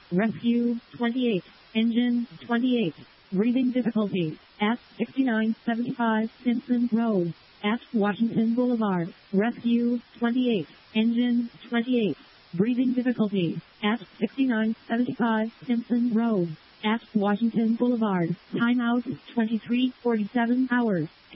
Rescue 28. Engine 28. Breathing difficulty at 6975 Simpson Road at Washington Boulevard. Rescue 28. Engine 28. Breathing difficulty at 6975 Simpson Road at Washington Boulevard. Timeout 23:47 hours